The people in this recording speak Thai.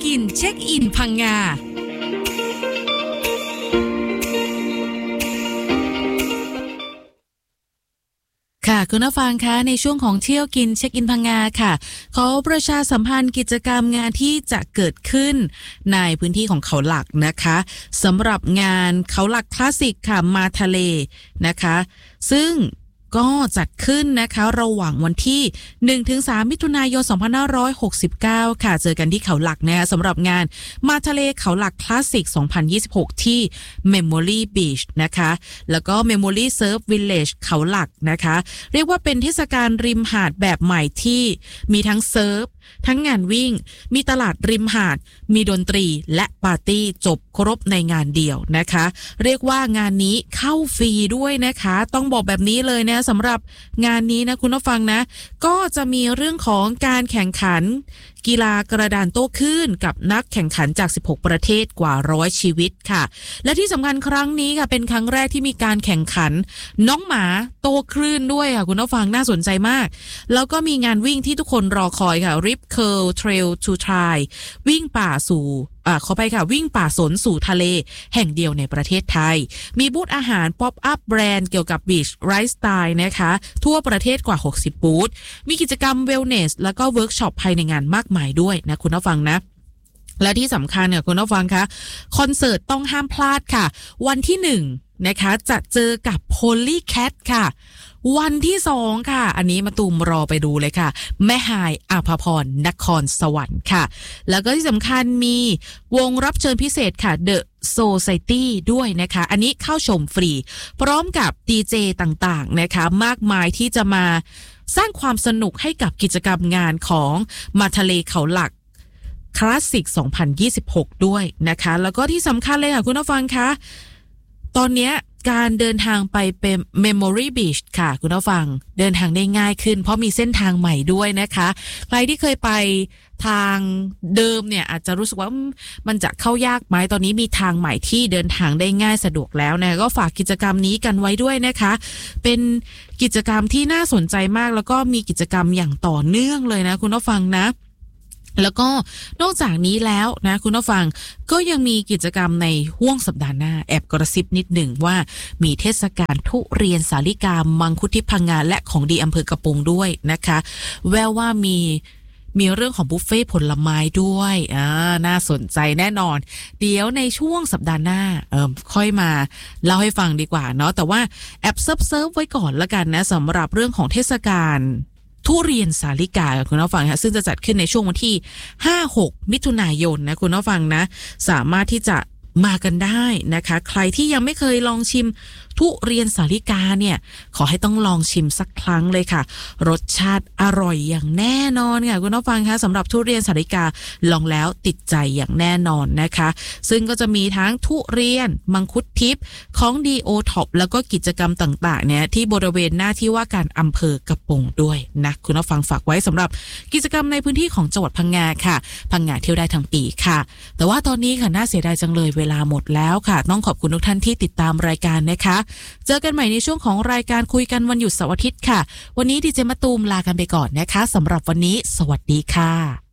กินเช็คอินพังงาค่ะคุณผู้ฟังคะในช่วงของเที่ยวกินเช็คอินพังงาค่ะขอประชาสัมพันธ์กิจกรรมงานที่จะเกิดขึ้นในพื้นที่ของเขาหลักนะคะสำหรับงานเขาหลักคลาสสิกค่ะมาทะเลนะคะซึ่งก็จัดขึ้นนะคะระหว่างวันที่ 1-3 มิถุนายน 2569 ค่ะเจอกันที่เขาหลักนะสำหรับงานมาทะเลเขาหลักคลาสสิก 2026 ที่ Memory Beach นะคะแล้วก็ Memory Surf Village เขาหลักนะคะเรียกว่าเป็นเทศกาลริมหาดแบบใหม่ที่มีทั้งเซิร์ฟทั้งงานวิ่งมีตลาดริมหาดมีดนตรีและปาร์ตี้จบครบในงานเดียวนะคะเรียกว่างานนี้เข้าฟรีด้วยนะคะต้องบอกแบบนี้เลยนะสำหรับงานนี้นะคุณผู้ฟังนะก็จะมีเรื่องของการแข่งขันกีฬากระดานโต้คลื่นกับนักแข่งขันจาก16ประเทศกว่า100ชีวิตค่ะและที่สำคัญครั้งนี้ค่ะเป็นครั้งแรกที่มีการแข่งขันน้องหมาโต้คลื่นด้วยค่ะคุณผู้ฟังน่าสนใจมากแล้วก็มีงานวิ่งที่ทุกคนรอคอยค่ะ Rip Curl Trail to Try วิ่งป่าสู่ขอไปค่ะวิ่งป่าสนสู่ทะเลแห่งเดียวในประเทศไทยมีบูธอาหารป๊อปอัพแบรนด์เกี่ยวกับ Beach Lifestyle นะคะทั่วประเทศกว่า60บูธมีกิจกรรม Wellness แล้วก็เวิร์กช็อปภายในงานมากมายด้วยนะคุณผู้ฟังนะและที่สำคัญเนี่ยคุณผู้ฟังคะคอนเสิร์ตต้องห้ามพลาดค่ะวันที่1นะคะจะเจอกับ Polycat ค่ะวันที่2ค่ะอันนี้มาตูมรอไปดูเลยค่ะแม่ฮายอาภพรนครสวรรค์ค่ะแล้วก็ที่สำคัญมีวงรับเชิญพิเศษค่ะ The Society ด้วยนะคะอันนี้เข้าชมฟรีพร้อมกับดีเจต่างๆนะคะมากมายที่จะมาสร้างความสนุกให้กับกิจกรรมงานของมาทะเลเขาหลักคลาสสิก 2026 ด้วยนะคะแล้วก็ที่สำคัญเลยค่ะคุณผู้ฟังคะตอนนี้การเดินทางไปเป็น Memory Beach ค่ะคุณผู้ฟังเดินทางได้ง่ายขึ้นเพราะมีเส้นทางใหม่ด้วยนะคะใครที่เคยไปทางเดิมเนี่ยอาจจะรู้สึกว่ามันจะเข้ายากไหมตอนนี้มีทางใหม่ที่เดินทางได้ง่ายสะดวกแล้วนะก็ฝากกิจกรรมนี้กันไว้ด้วยนะคะเป็นกิจกรรมที่น่าสนใจมากแล้วก็มีกิจกรรมอย่างต่อเนื่องเลยนะคุณผู้ฟังนะแล้วก็นอกจากนี้แล้วนะคุณผู้ฟังก็ยังมีกิจกรรมในห้วงสัปดาห์หน้าแอบกระซิบนิดหนึ่งว่ามีเทศกาลทุเรียนสาลิกามังคุดที่พังงาและของดีอำเภอกระโปรงด้วยนะคะแววว่ามีเรื่องของบุฟเฟ่ผลไม้ด้วยน่าสนใจแน่นอนเดี๋ยวในช่วงสัปดาห์หน้าค่อยมาเล่าให้ฟังดีกว่าเนาะแต่ว่าแอบเซิร์ฟไว้ก่อนละกันนะสำหรับเรื่องของเทศกาลทุเรียนสาลิกาคุณผู้ฟังค่ะซึ่งจะจัดขึ้นในช่วงวันที่ 5-6 มิถุนายนนะคุณผู้ฟังนะสามารถที่จะมากันได้นะคะใครที่ยังไม่เคยลองชิมทุเรียนสาลิกาเนี่ยขอให้ต้องลองชิมสักครั้งเลยค่ะรสชาติอร่อยอย่างแน่นอนค่ะคุณผู้ฟังคะสำหรับทุเรียนสาลิกาลองแล้วติดใจอย่างแน่นอนนะคะซึ่งก็จะมีทั้งทุเรียนมังคุดทิพย์ของดีโอท็อปแล้วก็กิจกรรมต่างๆเนี่ยที่บริเวณหน้าที่ว่าการอำเภอกระโปรงด้วยนะคุณผู้ฟังฝากไว้สำหรับกิจกรรมในพื้นที่ของจังหวัดพังงาค่ะพังงาเที่ยวได้ทั้งปีค่ะแต่ว่าตอนนี้ค่ะน่าเสียดายจังเลยเวลาหมดแล้วค่ะต้องขอบคุณทุกท่านที่ติดตามรายการนะคะเจอกันใหม่ในช่วงของรายการคุยกันวันหยุดเสาร์อาทิตย์ค่ะวันนี้ดีเจมะตูมลากันไปก่อนนะคะสำหรับวันนี้สวัสดีค่ะ